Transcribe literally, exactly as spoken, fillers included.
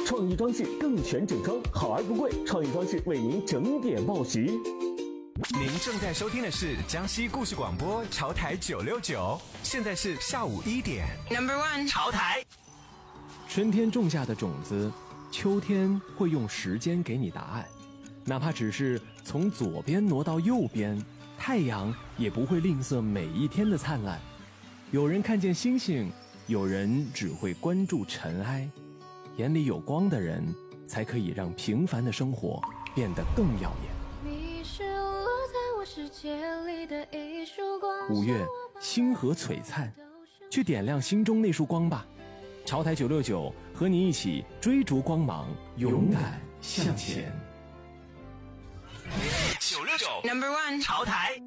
创意装饰更全整装，好而不贵，创意装饰为您整点报时。 您正在收听的是江西故事广播潮台九六九，现在是下午一点。Number one， 潮台。 春天种下的种子，秋天会用时间给你答案，哪怕只是从左边挪到右边，太阳也不会吝啬每一天的灿烂。有人看见星星，有人只会关注尘埃。眼里有光的人，才可以让平凡的生活变得更耀眼。 你是落在我世界里的一束光。 五月，星河璀璨，去点亮心中那束光吧。潮台九六九和你一起追逐光芒，勇敢向前。 九六九 Number one 潮台。